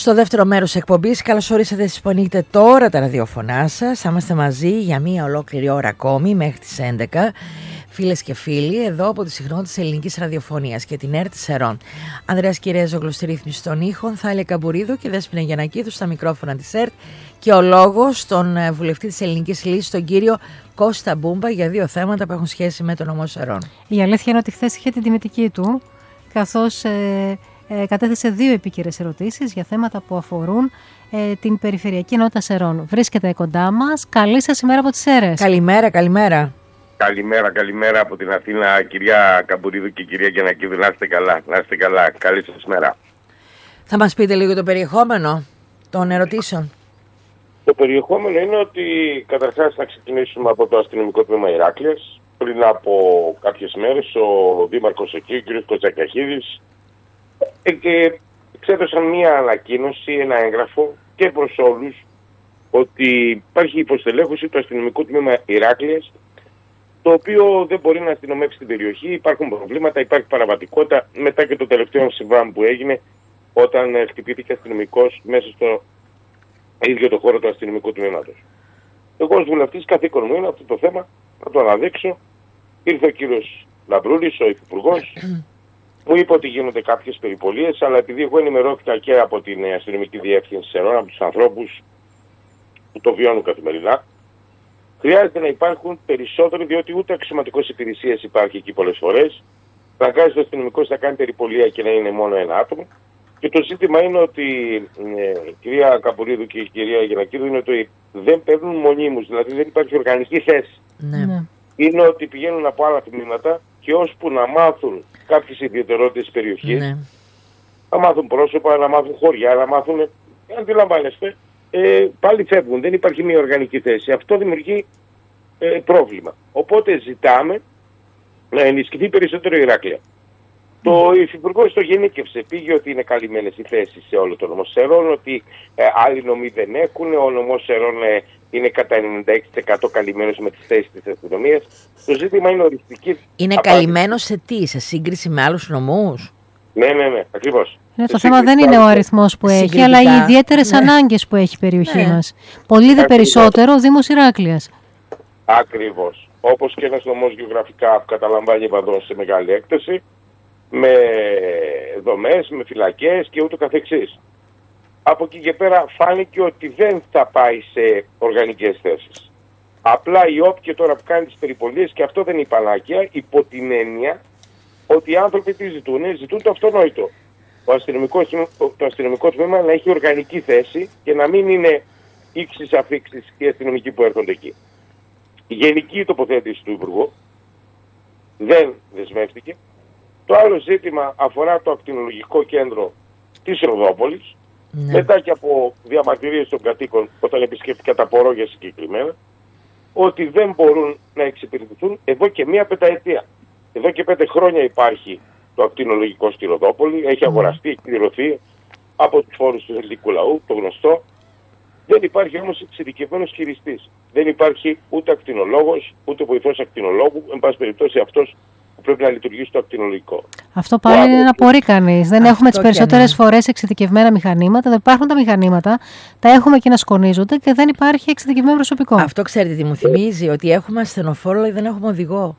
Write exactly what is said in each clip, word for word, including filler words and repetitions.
Στο δεύτερο μέρος εκπομπής, καλώς ορίσατε εσείς που ανοίγετε τώρα τα ραδιοφωνά σας. Θα είμαστε μαζί για μία ολόκληρη ώρα ακόμη μέχρι τις έντεκα. Φίλες και φίλοι, εδώ από τη συχνότητα της ελληνικής ραδιοφωνίας και την ΕΡΤ Σερών. Ανδρέας Κυρέζογλου στη ρύθμιση των ήχων, Θάλια Καμπουρίδου και Δέσποινα Γιαννακίδου στα μικρόφωνα της ΕΡΤ και ο λόγος στον βουλευτή της Ελληνικής Λύσης, τον κύριο Κώστα Μπούμπα, για δύο θέματα που έχουν σχέση με τον νομό Σερών. Η αλήθεια είναι ότι χθες είχε την τιμητική του, καθώς ε, ε, κατέθεσε δύο επίκαιρες ερωτήσεις για θέματα που αφορούν ε, την περιφερειακή ενότητα Σερών. Βρίσκεται κοντά μας. Καλή σας ημέρα από τις Σέρρες. Καλημέρα, καλημέρα. Καλημέρα, καλημέρα από την Αθήνα, κυρία Καμπουρίδου και κυρία Γιαννακίδου. Να είστε καλά, να είστε καλά. Καλή σας μέρα. Θα μας πείτε λίγο το περιεχόμενο των ερωτήσεων. Το περιεχόμενο είναι ότι καταρχάς θα ξεκινήσουμε από το αστυνομικό τμήμα Ηράκλειας. Πριν από κάποιες μέρες ο δήμαρχος εκεί, ο κ. Κοτσακιαχίδης, ε, ε, εξέδωσαν μία ανακοίνωση, ένα έγγραφο και προς όλους ότι υπάρχει υποστελέχωση του αστυνομικού τμήμα Ηράκλειας, το οποίο δεν μπορεί να αστυνομεύσει την περιοχή. Υπάρχουν προβλήματα, υπάρχει παραβατικότητα μετά και το τελευταίο συμβάν που έγινε όταν ε, χτυπήθηκε αστυνομικός μέσα στο ίδιο το χώρο του αστυνομικού τμήματος. Εγώ ως βουλευτής καθήκον μου είναι αυτό το θέμα να το αναδείξω. Ήρθε ο κύριος Λαμπρούλης, ο υφυπουργός, μου είπε ότι γίνονται κάποιες περιπολίες, αλλά επειδή εγώ ενημερώθηκα και από την αστυνομική διεύθυνση Σερών, από τους ανθρώπους που το βιώνουν καθημερινά, χρειάζεται να υπάρχουν περισσότεροι, διότι ούτε αξιωματικός υπηρεσίας υπάρχει εκεί πολλές φορές. Θα κάνει ο αστυνομικός να κάνει περιπολία και να είναι μόνο ένα άτομο. Και το ζήτημα είναι ότι ε, η κυρία Καμπουρίδου και η κυρία Γιαννακίδου είναι ότι δεν παίρνουν μονίμους, δηλαδή δεν υπάρχει οργανική θέση. Ναι. Είναι ότι πηγαίνουν από άλλα τμήματα και ώσπου να μάθουν κάποιες ιδιαιτερότητες της περιοχής, ναι. να μάθουν πρόσωπα, να μάθουν χωριά, να μάθουν, αντιλαμβάνεστε, ε, πάλι φεύγουν. Δεν υπάρχει μια οργανική θέση. Αυτό δημιουργεί ε, πρόβλημα. Οπότε ζητάμε να ενισχυθεί περισσότερο η Ηράκλεια. Mm. Το υφυπουργός το γενίκευσε, πήγε ότι είναι καλυμμένες οι θέσεις σε όλο το νομό Σερών, ότι ε, άλλοι νομοί δεν έχουν, ο νομός Σερών ε, είναι κατά ενενήντα έξι τοις εκατό καλυμμένος με τις θέσεις της αστυνομίας. Το ζήτημα είναι οριστική. Είναι καλυμμένος σε τι, σε σύγκριση με άλλους νομούς? Ναι, ναι, ναι, ακριβώς. Ναι, το θέμα δεν είναι ο αριθμός που έχει, αλλά οι ιδιαίτερες ναι. ανάγκες που έχει η περιοχή ναι. μας. Πολύ δε περισσότερο ο Δήμος Ηράκλειας. Ακριβώς. Όπως και ένας νομός γεωγραφικά που καταλαμβάνει βαδόν σε μεγάλη έκταση, με δομές, με φυλακές και ούτω καθεξής. Από εκεί και πέρα φάνηκε ότι δεν θα πάει σε οργανικές θέσεις. Απλά η ΟΠ τώρα που κάνει τις περιπολίες, και αυτό δεν είναι πανάκια, υπό την έννοια ότι οι άνθρωποι τι ζητούν, ζητούν το αυτονόητο. Το αστυνομικό, το αστυνομικό τμήμα να έχει οργανική θέση και να μην είναι ήξεις αφήξεις οι αστυνομικοί που έρχονται εκεί. Η γενική τοποθέτηση του Υπουργού δεν δεσμεύτηκε. Το άλλο ζήτημα αφορά το ακτινολογικό κέντρο της Ροδόπολης. Ναι. Μετά και από διαμαρτυρίες των κατοίκων, όταν επισκέφτηκα τα Πορόγια συγκεκριμένα, ότι δεν μπορούν να εξυπηρετηθούν εδώ και μία πενταετία. Εδώ και πέντε χρόνια υπάρχει το ακτινολογικό στη Ροδόπολη, έχει αγοραστεί, έχει πληρωθεί από τους φόρους του ελληνικού λαού, το γνωστό. Δεν υπάρχει όμως εξειδικευμένος χειριστής. Δεν υπάρχει ούτε ακτινολόγος, ούτε βοηθός ακτινολόγου, εν πάση περιπτώσει αυτός που πρέπει να λειτουργήσει το ακτινολογικό. Αυτό πάλι είναι να απορεί κανείς. Δεν έχουμε τις περισσότερες φορές εξειδικευμένα μηχανήματα. Δεν υπάρχουν τα μηχανήματα, τα έχουμε και να σκονίζονται και δεν υπάρχει εξειδικευμένο προσωπικό. Αυτό ξέρετε τι μου θυμίζει, ότι έχουμε ασθενοφόρο, αλλά δεν έχουμε οδηγό.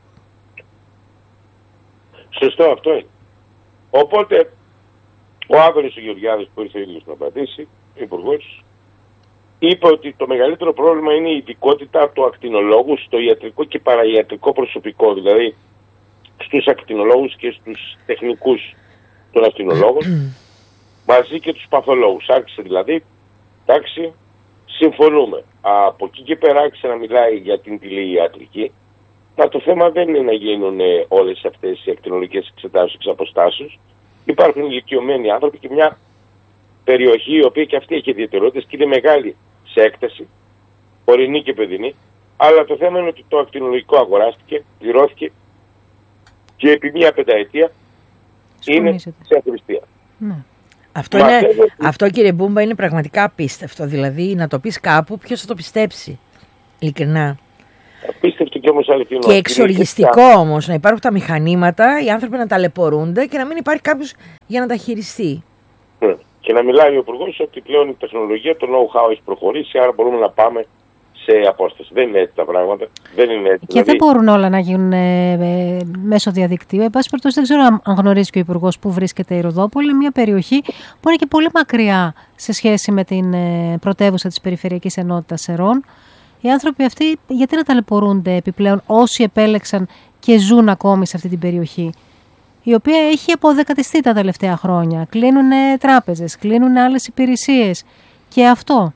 Σωστό, αυτό είναι. Οπότε, ο Άδωνης ο Γεωργιάδης που ήρθε ίδιος να απαντήσει, ο Υπουργός, είπε ότι το μεγαλύτερο πρόβλημα είναι η ειδικότητα του ακτινολόγου στο ιατρικό και παραϊατρικό προσωπικό, δηλαδή στους ακτινολόγους και στους τεχνικούς των ακτινολόγων, μαζί και τους παθολόγους. Άρχισε δηλαδή, εντάξει, συμφωνούμε. Από εκεί και πέρα άρχισε να μιλάει για την τηλεϊατρική. Μα το θέμα δεν είναι να γίνουν όλες αυτές οι ακτινολογικές εξετάσεις εξ αποστάσεως. Υπάρχουν ηλικιωμένοι άνθρωποι και μια περιοχή η οποία και αυτή έχει ιδιαιτερότητες και είναι μεγάλη σε έκταση, ορεινή και παιδινή. Αλλά το θέμα είναι ότι το ακτινολογικό αγοράστηκε, πληρώθηκε και επί μία πενταετία είναι σε αθροιστία. Ναι. Αυτό, είναι, ότι... αυτό κύριε Μπούμπα είναι πραγματικά απίστευτο. Δηλαδή να το πεις κάπου, ποιος θα το πιστέψει, ειλικρινά. Απίστευτο και όμως αληθινό. Και εξοργιστικό όμως να υπάρχουν τα μηχανήματα, οι άνθρωποι να ταλαιπωρούνται και να μην υπάρχει κάποιος για να τα χειριστεί. Ναι. Και να μιλάει ο Υπουργός ότι πλέον η τεχνολογία, το know-how έχει προχωρήσει, άρα μπορούμε να πάμε σε απόσταση. Δεν είναι έτσι τα πράγματα. Δεν είναι έτσι. Και δηλαδή δεν μπορούν όλα να γίνουν ε, ε, μέσω διαδικτύου. Εν πάση περιπτώσει, δεν ξέρω αν γνωρίζει και ο Υπουργός που βρίσκεται η Ροδόπολη. Είναι μια περιοχή που είναι και πολύ μακριά σε σχέση με την ε, πρωτεύουσα της Περιφερειακής Ενότητας Σερών. Οι άνθρωποι αυτοί γιατί να ταλαιπωρούνται επιπλέον όσοι επέλεξαν και ζουν ακόμη σε αυτή την περιοχή, η οποία έχει αποδεκατιστεί τα τελευταία χρόνια. Κλείνουν τράπεζες, κλείνουν άλλες υπηρεσίες. Και αυτό.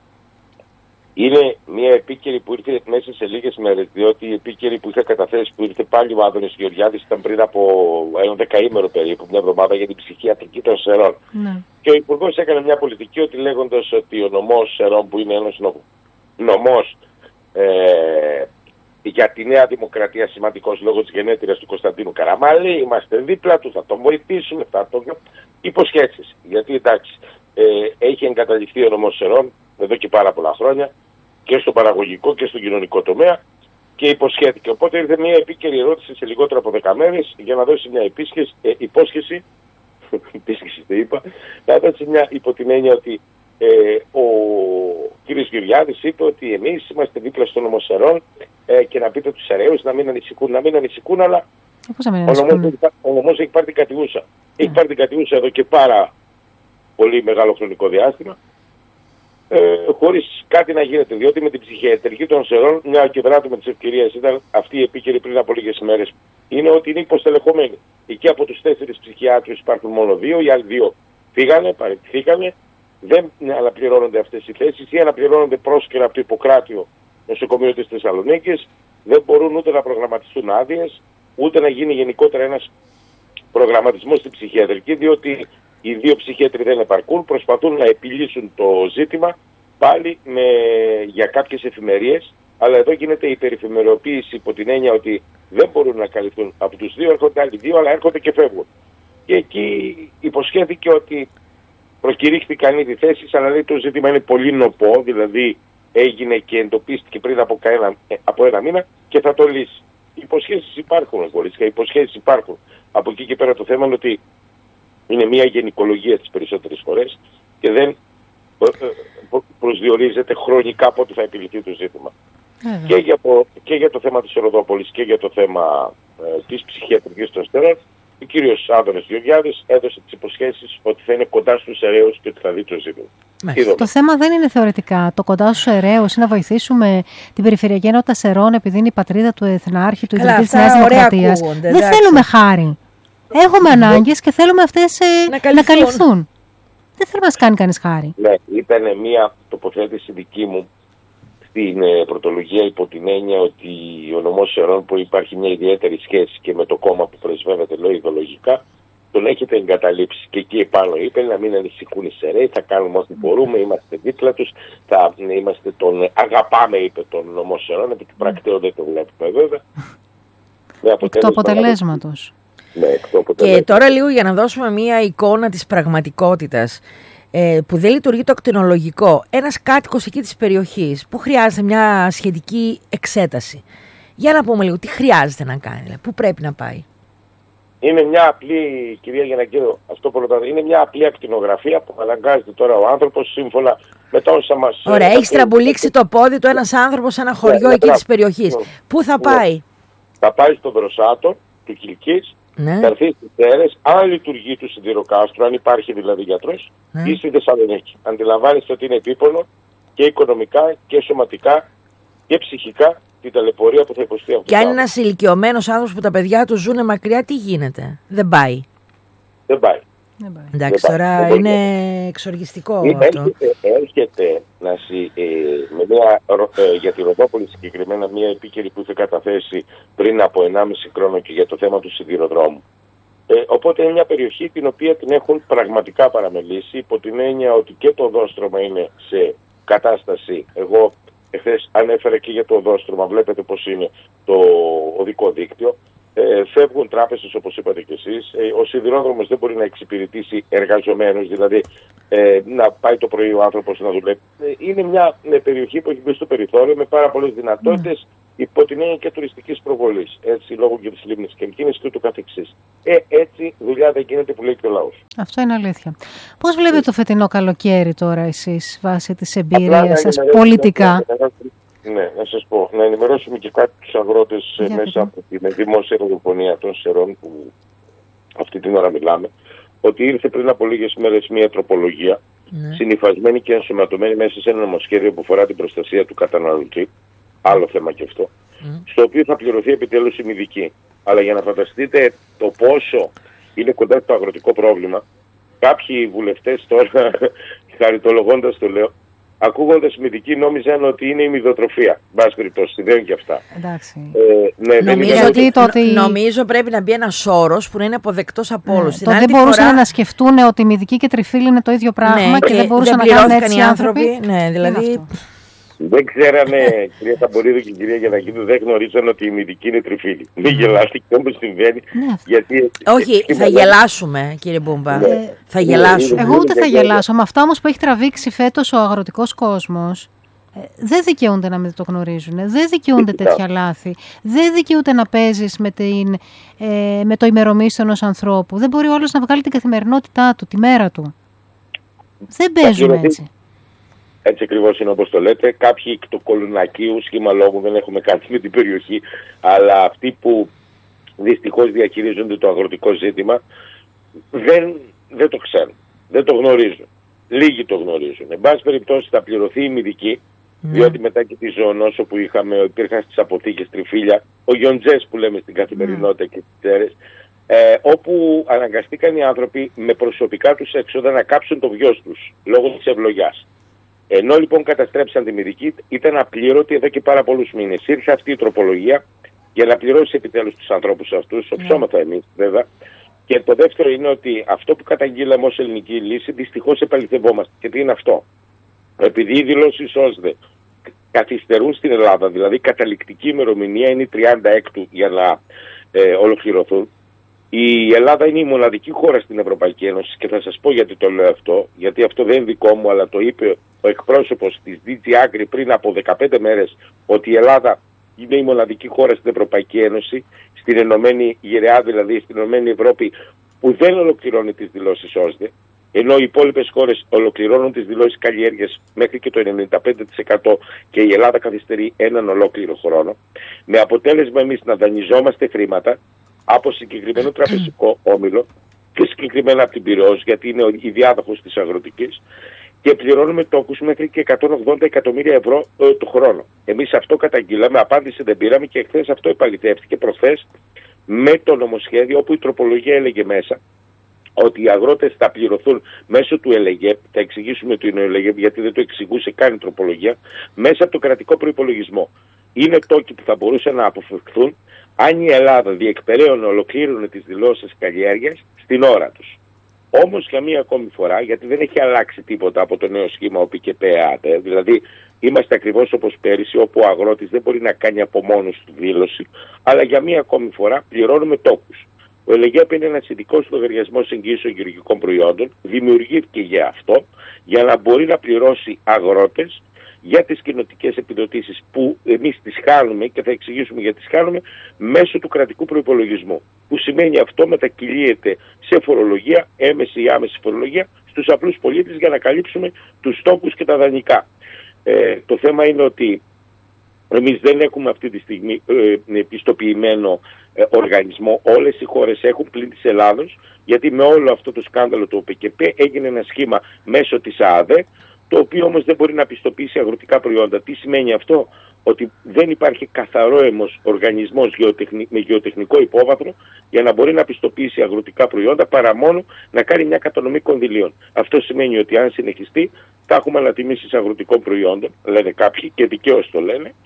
Είναι μια επίκαιρη που ήρθε μέσα σε λίγες μέρες, διότι η επίκαιρη που είχα καταθέσει, που ήρθε πάλι ο Άδωνης Γεωργιάδης, ήταν πριν από ένα δεκαήμερο περίπου, μια εβδομάδα, για την ψυχιατρική των Σερών. Ναι. Και ο Υπουργός έκανε μια πολιτική ότι λέγοντας ότι ο νομός Σερών, που είναι ένας νομός ε, για τη Νέα Δημοκρατία, σημαντικός λόγω της γενέτειρας του Κωνσταντίνου Καραμαλή, είμαστε δίπλα του, θα τον βοηθήσουμε, θα τον υποσχέσεις. Γιατί εντάξει, ε, έχει εγκαταλειφθεί ο νομός Σερών εδώ και πάρα πολλά χρόνια και στο παραγωγικό και στο κοινωνικό τομέα και υποσχέθηκε. Οπότε ήρθε μια επίκαιρη ερώτηση σε λιγότερο από δέκα μέρες για να δώσει μια επίσχεση, ε, υπόσχεση, επίσχεση το είπα, να δώσει μια υπό την έννοια ότι ε, ο κύριος Γεωργιάδης είπε ότι εμείς είμαστε δίπλα στον νομό Σερών ε, και να πείτε τους Σεραίους να μην ανησυχούν, να μην ανησυχούν, αλλά ο νομός έχει πάρει την κατηγούσα. Mm. Έχει πάρει την κατηγούσα εδώ και πάρα πολύ μεγάλο χρονικό διάστημα. Ε, χωρίς κάτι να γίνεται, διότι με την ψυχιατρική των Σερών, μια και δράτω τις ευκαιρίες, ήταν αυτή η επίκαιρη πριν από λίγες μέρες, είναι ότι είναι υποστελεχωμένη. Εκεί από τους τέσσερις ψυχιάτρους υπάρχουν μόνο δύο, οι άλλοι δύο φύγανε, παραιτηθήκανε, δεν αναπληρώνονται αυτές οι θέσεις ή αναπληρώνονται πρόσκαιρα από το Ιπποκράτιο νοσοκομείο της Θεσσαλονίκης, δεν μπορούν ούτε να προγραμματιστούν άδειες, ούτε να γίνει γενικότερα ένας προγραμματισμός στην ψυχιατρική, διότι οι δύο ψυχίατροι δεν επαρκούν, προσπαθούν να επιλύσουν το ζήτημα πάλι με, για κάποιες εφημερίες, αλλά εδώ γίνεται η υπερεφημεριοποίηση υπό την έννοια ότι δεν μπορούν να καλυφθούν από τους δύο, έρχονται άλλοι δύο, αλλά έρχονται και φεύγουν. Και εκεί υποσχέθηκε ότι προκηρύχθηκαν ήδη θέσεις, αλλά λέει το ζήτημα είναι πολύ νοπό, δηλαδή έγινε και εντοπίστηκε πριν από ένα, από ένα μήνα και θα το λύσει. Οι υποσχέσεις υπάρχουν, κορίτσια, οι υποσχέσεις υπάρχουν. Από εκεί και πέρα το θέμα είναι ότι είναι μια γενικολογία στις περισσότερες φορές και δεν προσδιορίζεται χρονικά πότε θα επιληθεί το ζήτημα. Mm-hmm. Και, για το, και για το θέμα της Ροδόπολης και για το θέμα ε, της ψυχιατρικής των Σερών, ο κύριος Άδωνης Γεωργιάδης έδωσε τις υποσχέσεις ότι θα είναι κοντά στους Σεραίους και ότι θα δει το ζήτημα. Mm-hmm. Το θέμα δεν είναι θεωρητικά. Το κοντά στους Σεραίους είναι να βοηθήσουμε την Περιφερειακή Ενότητα Σερών επειδή είναι η πατρίδα του Εθνάρχη, του ιδρυτή της Νέας Δημοκρατίας. Δεν εντάξει. Θέλουμε χάρη. Έχουμε ανάγκες και θέλουμε αυτές ε, να, καλυφθούν. να καλυφθούν. Δεν θέλουμε να μας κάνει κανείς χάρη. Ναι, ήταν μια τοποθέτηση δική μου στην ε, πρωτολογία υπό την έννοια ότι ο νομός Σερών, που υπάρχει μια ιδιαίτερη σχέση και με το κόμμα που πρεσβεύεται, λέω ιδεολογικά, τον έχετε εγκαταλείψει. Και εκεί επάνω είπε να μην ανησυχούν οι Σεραίοι, θα κάνουμε ό,τι μπορούμε, είμαστε δίπλα τους, θα είμαστε τον, αγαπάμε, είπε τον νομό Σερών, επί του πρακτέου δεν το βλέπουμε βέβαια. Εκ του αποτελέσματος. Ναι, και τώρα λίγο για να δώσουμε μία εικόνα της πραγματικότητας ε, που δεν λειτουργεί το ακτινολογικό. Ένας κάτοικος εκεί της περιοχής που χρειάζεται μια σχετική εξέταση. Για να πούμε λίγο τι χρειάζεται να κάνει, δηλαδή, πού πρέπει να πάει. Είναι μια απλή, κυρία Γιαννακίδου, αυτό πρώτα, είναι μια απλή ακτινογραφία που αναγκάζεται τώρα ο άνθρωπος σύμφωνα με τα όσα μας... Ωραία, έχει στραμπουλήξει το πόδι του ένας άνθρωπος σε ένα χωριό ναι, εκεί της περιοχής. Ναι. Πού θα ναι. πάει? Θα πάει στον Δροσάτο του Κιλκής. Ναι. Θα έρθει στις Σέρρες, αν λειτουργεί του σιδηροκάστρου, αν υπάρχει δηλαδή γιατρός, ναι. ή στη Θεσσαλονίκη. Αντιλαμβάνεστε ότι είναι επίπονο και οικονομικά και σωματικά και ψυχικά την ταλαιπωρία που θα υποστεί αυτό. Και αν είναι ένας ηλικιωμένος άνθρωπος που τα παιδιά του ζουν μακριά, τι γίνεται? Δεν πάει. Δεν πάει. Δεν πάει. Εντάξει, δεν τώρα πάει. Είναι εξοργιστικό έρχεται, αυτό. Έρχεται να συ, ε, με μια, ε, για τη Ροδόπολη συγκεκριμένα μια επίκαιρη που είχε καταθέσει πριν από ενάμιση χρόνο και για το θέμα του σιδηροδρόμου. Ε, οπότε είναι μια περιοχή την οποία την έχουν πραγματικά παραμελήσει υπό την έννοια ότι και το οδόστρωμα είναι σε κατάσταση. Εγώ εχθές ανέφερα και για το οδόστρωμα, βλέπετε πως είναι το οδικό δίκτυο. Ε, φεύγουν τράπεζες όπως είπατε και εσείς. Ε, ο σιδηρόδρομος δεν μπορεί να εξυπηρετήσει εργαζομένους, δηλαδή ε, να πάει το πρωί ο άνθρωπος να δουλεύει. Ε, είναι μια ε, περιοχή που έχει μπει στο περιθώριο με πάρα πολλές δυνατότητες, mm. υπό την έννοια και τουριστικής προβολής. Έτσι, λόγω και της λίμνης Κελκίνης και ούτω καθεξής. Ε, έτσι δουλειά δεν γίνεται που λέει και ο λαός. Αυτό είναι αλήθεια. Πώς βλέπετε το φετινό καλοκαίρι τώρα εσείς, βάσει της εμπειρίας σας πολιτικά? Να, ναι, να σας πω, να ενημερώσουμε και κάτι τους αγρότες Για μέσα από την δημόσια ραδιοφωνία των Σερών που αυτή την ώρα μιλάμε, ότι ήρθε πριν από λίγες μέρες μια τροπολογία ναι. συνυφασμένη και ενσωματωμένη μέσα σε ένα νομοσχέδιο που αφορά την προστασία του καταναλωτή. Άλλο θέμα και αυτό. Mm. Στο οποίο θα πληρωθεί επιτέλους η μηδική. Αλλά για να φανταστείτε το πόσο είναι κοντά στο αγροτικό πρόβλημα, κάποιοι βουλευτές τώρα, χαριτολογώντας το λέω, ακούγοντας μηδική νόμιζαν ότι είναι η μηδοτροφία. Μπας περιπτώσει, δεν είναι και αυτά. Εντάξει. Ε, ναι, νομίζω, δεν ότι, ότι... νομίζω πρέπει να μπει ένας όρος που να είναι αποδεκτός από ναι, όλους. Το δεν μπορούσαν φορά... να σκεφτούν ότι η μηδική και τριφύλι είναι το ίδιο πράγμα ναι, και, και δεν μπορούσαν δεν να κάνουν έτσι οι άνθρωποι. άνθρωποι. Ναι, δηλαδή... Δεν ξέρανε, κυρία Ταμπορίδου και κυρία Γιαννακίδου, δεν γνωρίζαν ότι η μυδική είναι τριφύλι. Μην γελάστε και όμως συμβαίνει. Ναι. Γιατί... Όχι, θα γελάσουμε κύριε Μπούμπα. Ναι. Θα γελάσουμε. Εγώ ούτε θα γελάσω. Με αυτά όμως που έχει τραβήξει φέτος ο αγροτικός κόσμος, δεν δικαιούνται να μην το γνωρίζουν. Δεν δικαιούνται τέτοια λάθη. Δεν δικαιούνται να παίζεις με, την, ε, με το ημερομίσθιο ενός ανθρώπου. Δεν μπορεί όλος να βγάλει την καθημερινότητά του, τη μέρα του. Δεν παίζουμε έτσι. Έτσι ακριβώς είναι όπως το λέτε. Κάποιοι εκ του Κολουνακίου, σχήμα λόγου, δεν έχουμε κάτι με την περιοχή, αλλά αυτοί που δυστυχώς διαχειρίζονται το αγροτικό ζήτημα δεν, δεν το ξέρουν, δεν το γνωρίζουν. Λίγοι το γνωρίζουν. Εν πάση περιπτώσει θα πληρωθεί η μηδική, mm. διότι μετά και τη ζωονόσο που είχαμε, υπήρχαν στις αποθήκες τριφύλια, ο γιοντζές που λέμε στην καθημερινότητα mm. και τις τέρες, ε, όπου αναγκαστήκαν οι άνθρωποι με προσωπικά τους έξοδα να κάψουν το βιός τους, λόγω της ευλογιάς. Ενώ λοιπόν καταστρέψαν τη μυδική, ήταν απλήρωτη εδώ και πάρα πολλούς μήνες. Ήρθε αυτή η τροπολογία για να πληρώσει επιτέλους τους ανθρώπους αυτούς, οψώματα εμείς βέβαια. Και το δεύτερο είναι ότι αυτό που καταγγείλαμε ως ελληνική λύση δυστυχώς επαληθευόμαστε. Και τι είναι αυτό? Επειδή οι δηλώσεις ΩΣΔΕ καθυστερούν στην Ελλάδα, δηλαδή η καταληκτική ημερομηνία είναι η τριάντα έκτου για να ε, ολοκληρωθούν. Η Ελλάδα είναι η μοναδική χώρα στην Ευρωπαϊκή Ένωση και θα σας πω γιατί το λέω αυτό, γιατί αυτό δεν είναι δικό μου, αλλά το είπε ο εκπρόσωπος της ντι τζι Agri πριν από δεκαπέντε μέρες, ότι η Ελλάδα είναι η μοναδική χώρα στην Ευρωπαϊκή Ένωση, στην Ενωμένη Γεραιά, δηλαδή στην Ενωμένη Ευρώπη, που δεν ολοκληρώνει τις δηλώσεις ΩΣΔΕ, ενώ οι υπόλοιπες χώρες ολοκληρώνουν τις δηλώσεις καλλιέργειας μέχρι και το ενενήντα πέντε τοις εκατό και η Ελλάδα καθυστερεί έναν ολόκληρο χρόνο, με αποτέλεσμα εμείς να δανειζόμαστε χρήματα από συγκεκριμένο τραπεζικό όμιλο και συγκεκριμένα από την Πειραιώς, γιατί είναι η διάδοχος της αγροτικής, και πληρώνουμε τόκους μέχρι και εκατόν ογδόντα εκατομμύρια ευρώ ε, το χρόνο. Εμείς αυτό καταγγείλαμε, απάντηση δεν πήραμε και εχθές αυτό επαληθεύτηκε προχθές με το νομοσχέδιο, όπου η τροπολογία έλεγε μέσα ότι οι αγρότες θα πληρωθούν μέσω του ΕΛΕΓΕΠ, θα εξηγήσουμε το είναι ο ΕΛΕΓΕΠ γιατί δεν το εξηγούσε καν η τροπολογία, μέσα από το κρατικό προϋπολογισμό. Είναι τόκοι που θα μπορούσαν να αποφευχθούν αν η Ελλάδα διεκπεραίωνε, ολοκλήρωνε τις δηλώσεις καλλιέργειας στην ώρα τους. Όμως για μία ακόμη φορά, γιατί δεν έχει αλλάξει τίποτα από το νέο σχήμα ο ΠΚΠ-ΑΔΕ, δηλαδή είμαστε ακριβώς όπως πέρυσι, όπου ο αγρότης δεν μπορεί να κάνει από μόνος του δήλωση, αλλά για μία ακόμη φορά πληρώνουμε τόκους. Ο ΕΛΕΓΕΠ είναι ένας ειδικός λογαριασμός εγγύησεων γεωργικών προϊόντων, δημιουργήθηκε για αυτό, για να μπορεί να πληρώσει αγρότες για τις κοινοτικές επιδοτήσεις που εμείς τις χάνουμε και θα εξηγήσουμε γιατί τις χάνουμε μέσω του κρατικού προϋπολογισμού. Που σημαίνει αυτό μετακυλίεται σε φορολογία, έμεση ή άμεση φορολογία, στους απλούς πολίτες για να καλύψουμε τους τόκους και τα δανεικά. Ε, το θέμα είναι ότι εμείς δεν έχουμε αυτή τη στιγμή ε, πιστοποιημένο ε, οργανισμό. Όλες οι χώρες έχουν πλην της Ελλάδος, γιατί με όλο αυτό το σκάνδαλο του ΟΠΚΠ έγινε ένα σχήμα μέσω της ΑΔΕ, το οποίο όμως δεν μπορεί να πιστοποιήσει αγροτικά προϊόντα. Τι σημαίνει αυτό? Ότι δεν υπάρχει καθαρόαιμος οργανισμός γεωτεχνη... με γεωτεχνικό υπόβαθρο για να μπορεί να πιστοποιήσει αγροτικά προϊόντα, παρά μόνο να κάνει μια κατανομή κονδυλίων. Αυτό σημαίνει ότι αν συνεχιστεί θα έχουμε ανατιμήσεις αγροτικών προϊόντων, λένε κάποιοι και δικαίως το λένε,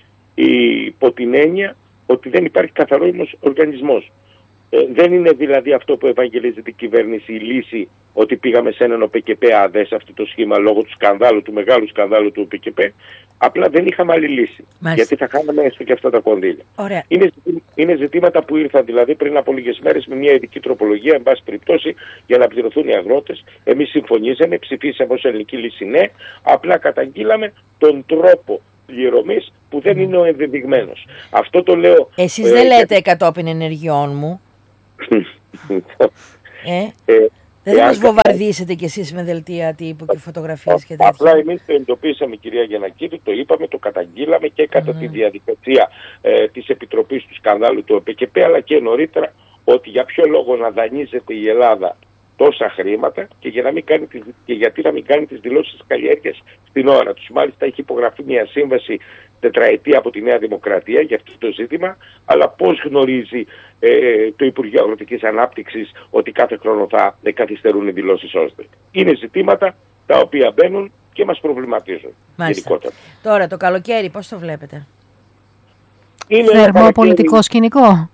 υπό την έννοια ότι δεν υπάρχει καθαρόαιμος οργανισμός. Ε, δεν είναι δηλαδή αυτό που ευαγγελίζεται η κυβέρνηση η λύση ότι πήγαμε σε έναν ΟΠΚΠ-ΑΔΕ σε αυτό το σχήμα λόγω του σκανδάλου, του μεγάλου σκανδάλου του ΟΠΚΠ. Απλά δεν είχαμε άλλη λύση. Μάλιστα. Γιατί θα χάναμε έστω και αυτά τα κονδύλια. Είναι, είναι ζητήματα που ήρθαν δηλαδή πριν από λίγες μέρες με μια ειδική τροπολογία, εν πάση περιπτώσει, για να πληρωθούν οι αγρότες. Εμείς συμφωνήσαμε, ψηφίσαμε ως ελληνική λύση ναι, απλά καταγγείλαμε τον τρόπο πληρωμής που δεν είναι ο ενδεδειγμένος. Αυτό το λέω... Εσείς δεν ε, λέτε για... κατόπιν ενεργειών μου. ε, ε, δεν θα μας βομβαρδίσετε κι εσείς με δελτία τύπου και φωτογραφίες και τέτοια. Απλά εμείς το εντοπίσαμε, κυρία Γιαννακίδη, το είπαμε, το καταγγείλαμε και κατά mm. τη διαδικασία ε, της Επιτροπής του σκανδάλου του ΕΠΚΠ, αλλά και νωρίτερα, ότι για ποιο λόγο να δανείζεται η Ελλάδα τόσα χρήματα και, για να μην κάνει τις, και γιατί να μην κάνει τις δηλώσεις της καλλιέργειας στην ώρα τους. Μάλιστα έχει υπογραφεί μια σύμβαση τετραετία από τη Νέα Δημοκρατία για αυτό το ζήτημα, αλλά πώς γνωρίζει ε, το Υπουργείο Αγροτικής Ανάπτυξης ότι κάθε χρόνο θα ε, καθυστερούν οι δηλώσεις ώστε. Είναι ζητήματα τα οποία μπαίνουν και μας προβληματίζουν. Μάλιστα. Τώρα το καλοκαίρι πώς το βλέπετε? Είναι θερμό πολιτικό σκηνικό.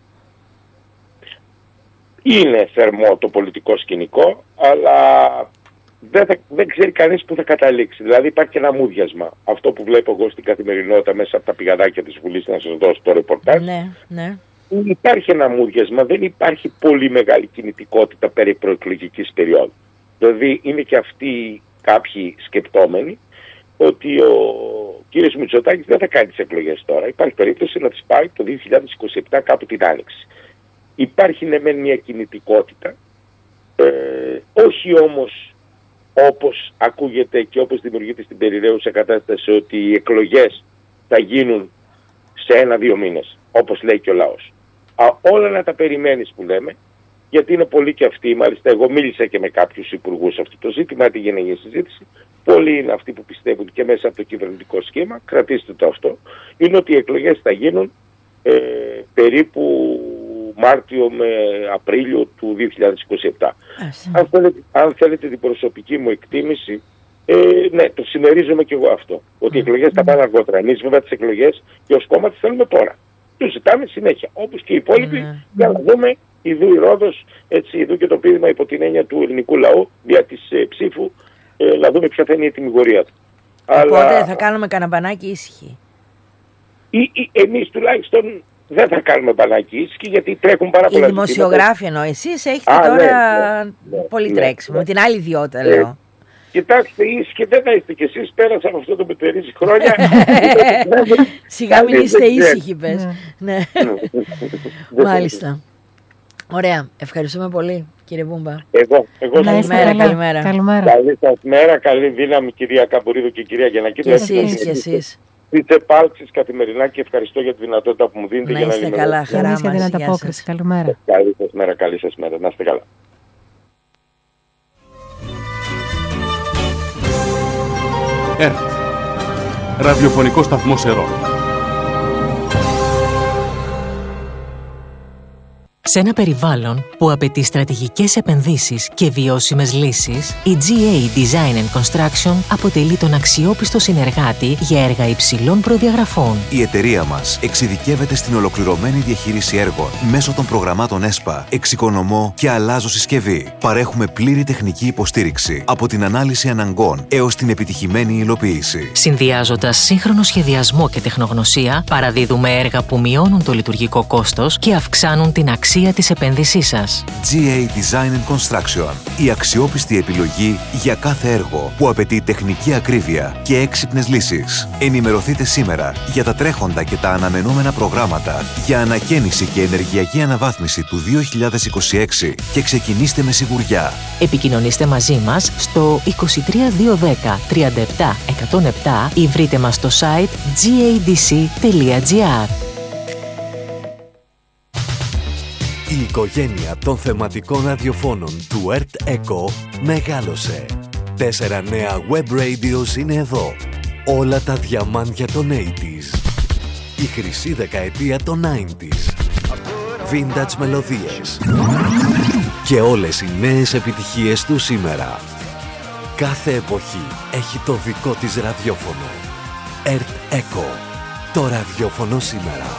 Είναι θερμό το πολιτικό σκηνικό, αλλά δεν, θα, δεν ξέρει κανείς που θα καταλήξει. Δηλαδή υπάρχει ένα μούδιασμα. Αυτό που βλέπω εγώ στην καθημερινότητα μέσα από τα πηγαδάκια της Βουλής, να σας δώσω το ρεπορτάζ. Ναι, ναι. Υπάρχει ένα μούδιασμα, δεν υπάρχει πολύ μεγάλη κινητικότητα περί προεκλογικής περίοδου. Δηλαδή είναι και αυτοί κάποιοι σκεπτόμενοι ότι ο κύριος Μητσοτάκης δεν θα κάνει τις εκλογές τώρα. Υπάρχει περίπτωση να τις πάει το δύο χιλιάδες είκοσι επτά κάπου την Άνοιξη. Υπάρχει ναι μεν μια κινητικότητα, ε, όχι όμως όπως ακούγεται και όπως δημιουργείται στην περιραίουσα κατάσταση ότι οι εκλογές θα γίνουν σε ένα-δύο μήνες, όπως λέει και ο λαός. Α, όλα να τα περιμένεις που λέμε, γιατί είναι πολλοί και αυτοί, μάλιστα εγώ μίλησα και με κάποιους υπουργούς αυτό το ζήτημα, τη γενική συζήτηση, πολλοί είναι αυτοί που πιστεύουν και μέσα από το κυβερνητικό σχήμα, κρατήστε το αυτό, είναι ότι οι εκλογές θα γίνουν ε, περίπου Μάρτιο με Απρίλιο του δύο χιλιάδες είκοσι επτά. Αν θέλετε, αν θέλετε την προσωπική μου εκτίμηση, ε, ναι, το συμμερίζομαι και εγώ αυτό. Ότι οι εκλογές θα πάνε αργότερα. Εμείς βέβαια τις εκλογές και ως κόμμα τις θέλουμε τώρα. Τους ζητάμε συνέχεια. Όπως και οι υπόλοιποι, mm. για να δούμε ειδού η Ρόδος, έτσι, ειδού και το πείδημα υπό την έννοια του ελληνικού λαού, δια της ε, ψήφου, ε, να δούμε ποια θα είναι η τιμιγορία του. Οπότε Αλλά... θα κάνουμε καναμπανάκι ήσυχη. Ή, ή, εμείς τουλάχιστον δεν θα κάνουμε μπανάκι ήσυχη, γιατί τρέχουν πάρα πολλά. Οι δημοσιογράφοι εννοώ. Εσείς έχετε Α, τώρα ναι, ναι, πολύ ναι, τρέξιμο. Ναι. Με την άλλη ιδιότητα ε, λέω. Κοιτάξτε, ήσυχοι δεν θα είστε κι εσείς. Πέρασαν από αυτό το πετερίζει χρόνια. Σιγά μην είστε ήσυχοι, πες. Ναι. Μάλιστα. Ωραία. Ευχαριστούμε πολύ, κύριε Μπούμπα. Εγώ. εγώ καλημέρα, καλημέρα. Καλημέρα. Καλή σας μέρα, καλή δύναμη, κυρία Καμπουρίδου και κυρία Γιαννακίδου. Και εσείς, και εσείς. Τις επάλξεις καθημερινά και ευχαριστώ για τη δυνατότητα που μου δίνετε να για να είστε καλά, χαρά μας. Για την ανταπόκριση. Καλημέρα. Καλή σας μέρα, καλή σας μέρα. Να είστε καλά. ΕΡΤ. Ραδιοφωνικό σταθμό Σερών. Σε ένα περιβάλλον που απαιτεί στρατηγικές επενδύσεις και βιώσιμες λύσεις, η τζι έι Design and Construction αποτελεί τον αξιόπιστο συνεργάτη για έργα υψηλών προδιαγραφών. Η εταιρεία μας εξειδικεύεται στην ολοκληρωμένη διαχείριση έργων μέσω των προγραμμάτων ΕΣΠΑ, εξοικονομώ και αλλάζω συσκευή. Παρέχουμε πλήρη τεχνική υποστήριξη από την ανάλυση αναγκών έως την επιτυχημένη υλοποίηση. Συνδυάζοντας σύγχρονο σχεδιασμό και τεχνογνωσία, παραδίδουμε έργα που μειώνουν το λειτουργικό κόστος και αυξάνουν την αξία της επένδυσής σας. τζι έι Design and Construction. Η αξιόπιστη επιλογή για κάθε έργο που απαιτεί τεχνική ακρίβεια και έξυπνες λύσεις. Ενημερωθείτε σήμερα για τα τρέχοντα και τα αναμενόμενα προγράμματα για ανακαίνιση και ενεργειακή αναβάθμιση του δύο χιλιάδες είκοσι έξι και ξεκινήστε με σιγουριά. Επικοινωνήστε μαζί μας στο είκοσι τρία διακόσια δέκα τριάντα επτά εκατόν επτά ή βρείτε μας στο site τζι έι ντι σι τελεία τζι άρ. Η οικογένεια των θεματικών ραδιοφώνων του ΕΡΤ Echo μεγάλωσε. Τέσσερα νέα web radios είναι εδώ. Όλα τα διαμάντια των ογδόντα. Η χρυσή δεκαετία των ενενήντα. Vintage μελωδίες. Και όλες οι νέες επιτυχίες του σήμερα. Κάθε εποχή έχει το δικό της ραδιόφωνο. ΕΡΤ Echo. Το ραδιόφωνο σήμερα.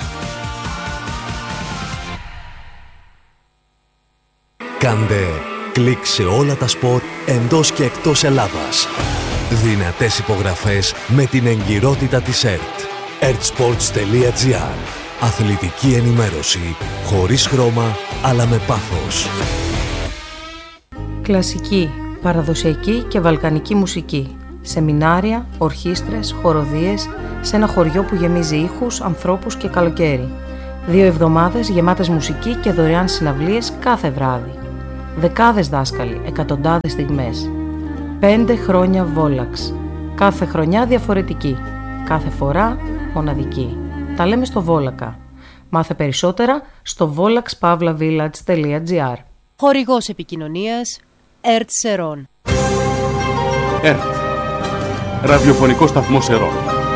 Κάντε κλικ σε όλα τα σπορ εντός και εκτός Ελλάδας. Δυνατές υπογραφές με την εγκυρότητα της ΕΡΤ. ερτ-σπορτς τελεία τζι άρ. Αθλητική ενημέρωση χωρίς χρώμα αλλά με πάθος. Κλασική, παραδοσιακή και βαλκανική μουσική. Σεμινάρια, ορχήστρες, χοροδίες, σε ένα χωριό που γεμίζει ήχους, ανθρώπους και καλοκαίρι. Δύο εβδομάδες γεμάτες μουσική και δωρεάν συναυλίες κάθε βράδυ. Δεκάδες δάσκαλοι, εκατοντάδες στιγμές. Πέντε χρόνια Βόλαξ. Κάθε χρονιά διαφορετική. Κάθε φορά μοναδική. Τα λέμε στο Βόλακα. Μάθε περισσότερα στο βόλαξ παύλα βίλατζ τελεία τζι άρ. Χορηγός επικοινωνίας ΕΡΤ Σερών. ΕΡΤ. Ραδιοφωνικό σταθμό Σερών.